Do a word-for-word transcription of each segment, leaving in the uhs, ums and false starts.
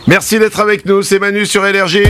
Merci d'être avec nous, c'est Manu sur Énergie.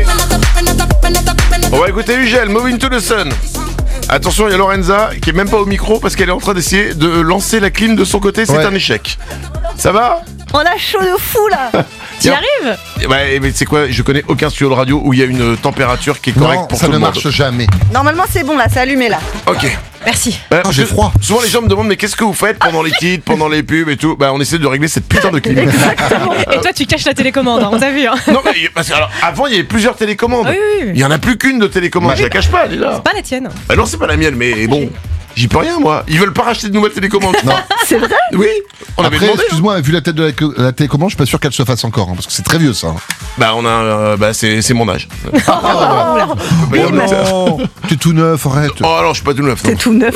On va écouter Ugel, Moving to the Sun. Attention, il y a Lorenza qui est même pas au micro parce qu'elle est en train d'essayer de lancer la clim de son côté, c'est ouais. un échec. Ça va ? On a chaud de fou là. Tu y arrives ? Ouais, mais c'est quoi ? Je connais aucun studio de radio où il y a une température qui est correcte non, pour tout tout le le monde. Ça ne marche jamais. Normalement c'est bon là, c'est allumé là. Ok. Merci. Bah, oh, j'ai froid. Souvent les gens me demandent mais qu'est-ce que vous faites pendant les titres, pendant les pubs et tout. Bah on essaie de régler cette putain de clim. Exactement. Et toi tu caches la télécommande, hein, on t'a vu. Hein. Non mais parce que alors avant il y avait plusieurs télécommandes. Oui, oui, oui. Il y en a plus qu'une de télécommande. Bah, je la cache pas, elle est là. C'est pas la tienne. Bah non c'est pas la mienne mais bon. J'y peux rien moi. Ils veulent pas racheter de nouvelles télécommandes. Non. C'est vrai ? Oui. On avait Après, demandé. excuse-moi, vu la tête de la, la télécommande, je suis pas sûr qu'elle se fasse encore, hein, parce que c'est très vieux ça. Bah on a, euh, bah c'est c'est mon âge. Oh, non, t'es tout neuf, arrête. Oh non, je suis pas tout neuf. C'est tout neuf.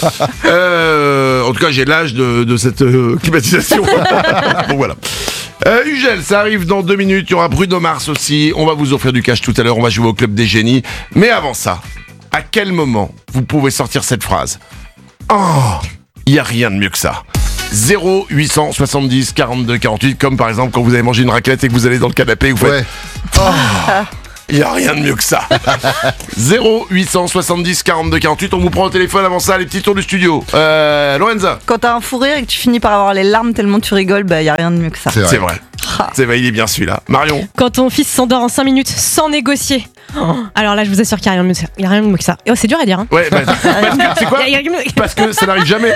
euh, en tout cas, j'ai l'âge de, de cette euh, climatisation. Donc voilà. Euh, Ugel, ça arrive dans deux minutes. Il y aura Bruno Mars aussi. On va vous offrir du cash tout à l'heure. On va jouer au Club des Génies. Mais avant ça, à quel moment vous pouvez sortir cette phrase ? Oh, il y a rien de mieux que ça. zéro huit cent soixante-dix quarante-deux quarante-huit, comme par exemple quand vous avez mangé une raclette et que vous allez dans le canapé et que vous faites... Ouais. Oh, il n'y a rien de mieux que ça. zéro huit cent soixante-dix quarante-deux quarante-huit, on vous prend au téléphone avant ça, les petits tours du studio. Euh, Lorenza. Quand t'as un fou rire et que tu finis par avoir les larmes tellement tu rigoles, bah y a rien de mieux que ça. C'est vrai. C'est vrai. C'est vrai, il est bien celui-là. Marion. Quand ton fils s'endort en cinq minutes sans négocier. Oh, alors là je vous assure qu'il n'y a rien de mieux que ça. Il y a rien de mieux que ça. Et oh, c'est dur à dire. Hein. Ouais, bah, parce que, c'est quoi ? Il y a- il y a- Parce que ça n'arrive jamais.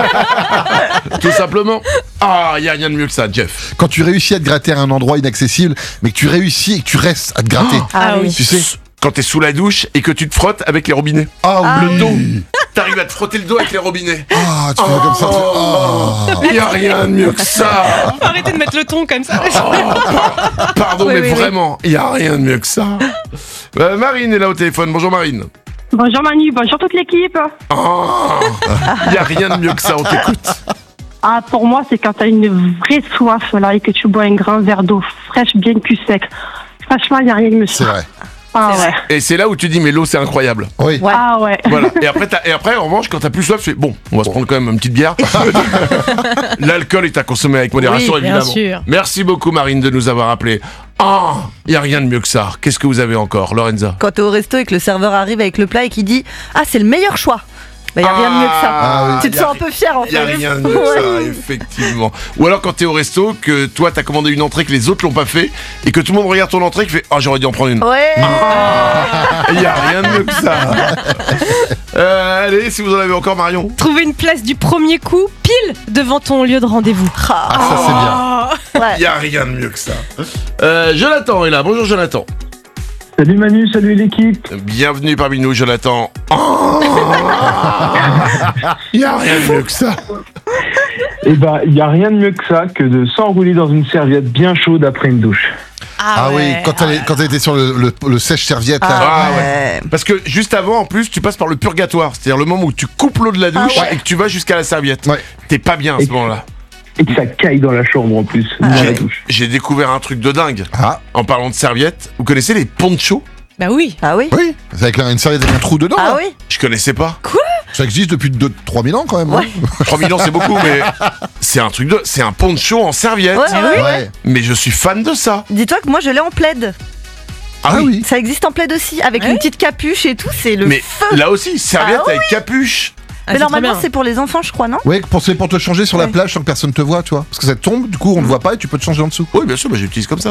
Tout simplement. Ah, il n'y a rien de mieux que ça, Jeff. Quand tu réussis à te gratter à un endroit inaccessible, mais que tu réussis et que tu restes à te gratter. Ah oui. Tu sais ? Quand t'es sous la douche et que tu te frottes avec les robinets. Ah oui. Le dos. T'arrives à te frotter le dos avec les robinets. Ah, tu fais comme ça. tu- Ah. Il n'y a rien de mieux que ça. Arrêtez de mettre le ton comme ça. Pardon, Oui, mais oui, oui. vraiment, il n'y a rien de mieux que ça. Euh, Marine est là au téléphone. Bonjour Marine. Bonjour Manu, bonjour toute l'équipe. Il n'y a rien de mieux que ça, on t'écoute. Ah, pour moi, c'est quand t'as une vraie soif là et que tu bois un grand verre d'eau fraîche bien cul sec. Franchement, il n'y a rien de mieux que C'est ça. vrai. Ah C'est ouais. Et c'est là où tu dis, mais l'eau c'est incroyable. Oui. Ouais. Ah ouais. Voilà. Et après, t'as- et après, en revanche, quand t'as plus soif, tu fais bon, on va se prendre quand même une petite bière. L'alcool est à consommer avec modération, Oui, bien évidemment. sûr. Merci beaucoup, Marine, de nous avoir appelés. Ah, il n'y a rien de mieux que ça. Qu'est-ce que vous avez encore, Lorenza ? Quand t'es au resto et que le serveur arrive avec le plat et qu'il dit ah c'est le meilleur choix. Bah y a rien de mieux que ça. Ah oui. Tu te y a sens un peu fier en Il fait. n'y a rien de mieux que ça, effectivement. Ou alors quand t'es au resto, que toi t'as commandé une entrée que les autres l'ont pas fait, et que tout le monde regarde ton entrée et qui fait ah, j'aurais dû en prendre une. Ouais. Il n'y a rien de mieux que ça. Euh, allez, si vous en avez encore, Marion. Trouver une place du premier coup pile devant ton lieu de rendez-vous. Ah, Ah, ça c'est bien. Oh. ouais. Il n'y a rien de mieux que ça. Euh, Jonathan est là. Bonjour Jonathan. Salut Manu, salut l'équipe. Bienvenue parmi nous, Jonathan. Oh, il n'y a rien de mieux que ça. Eh ben, il n'y a rien de mieux que ça que de s'enrouler dans une serviette bien chaude après une douche. Ah oui, ouais. quand elle est- quand elle était sur le, le, le sèche-serviette là. Ah ouais. ouais. Parce que juste avant, en plus, tu passes par le purgatoire. C'est-à-dire le moment où tu coupes l'eau de la douche Ah ouais. et que tu vas jusqu'à la serviette. Ouais. T'es pas bien à ce Et- moment-là. Et que ça caille dans la chambre en plus, dans la J'ai, douche. j'ai découvert un truc de dingue. Ah En parlant de serviettes, vous connaissez les ponchos ? Bah oui. Ah oui. oui, c'est avec la- une serviette avec un trou dedans. Ah là. oui. Je connaissais pas. Ça existe depuis deux trois mille ans quand même. Ouais. trois mille ans, c'est beaucoup, mais c'est un truc de. C'est un poncho en serviette. Ouais, hein. ouais, ouais. Ouais. Mais je suis fan de ça. Dis-toi que moi je l'ai en plaid. Ah oui. Ça existe en plaid aussi avec Ouais. une petite capuche et tout. C'est le Mais feu. là aussi, serviette Ah avec capuche. Ah, Mais c'est normalement très bien. c'est pour les enfants je crois non. Ouais, pour, c'est pour te changer sur la Ouais. plage sans que personne te voit, tu vois. Parce que ça tombe, du coup on ne voit pas et tu peux te changer en dessous. Oui, bien sûr, bah, j'utilise comme ça.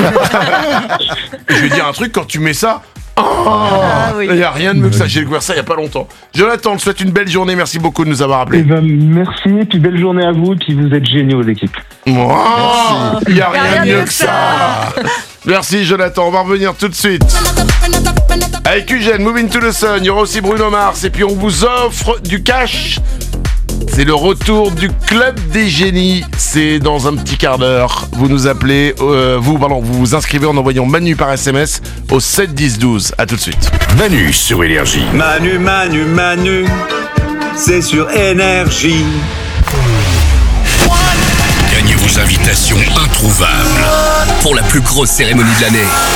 Je vais dire un truc, quand tu mets ça, Ah oui. il n'y a rien de mieux que ça. J'ai découvert ça il n'y a pas longtemps. Jonathan, on te souhaite une belle journée. Merci beaucoup de nous avoir Eh appelés. ben, merci, et puis belle journée à vous, et puis vous êtes géniaux l'équipe. Il n'y a rien de mieux que ça. Merci, Jonathan. On va revenir tout de suite. Avec Ugel, Moving to the Sun, il y aura aussi Bruno Mars. Et puis on vous offre du cash. C'est le retour du Club des Génies. C'est dans un petit quart d'heure. Vous nous appelez, euh, vous, pardon, vous vous inscrivez en envoyant Manu par S M S au sept dix douze. A tout de suite. Manu sur Énergie. Manu, Manu, Manu, c'est sur Énergie. Gagnez vos invitations introuvables pour la plus grosse cérémonie de l'année.